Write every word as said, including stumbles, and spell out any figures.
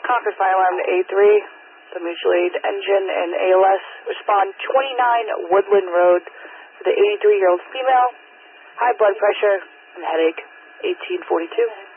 Concord Fire Alarm to A three, the mutual aid engine and A L S. Respond twenty-nine Woodland Road for the eighty-three-year-old female, high blood pressure and headache, eighteen forty-two.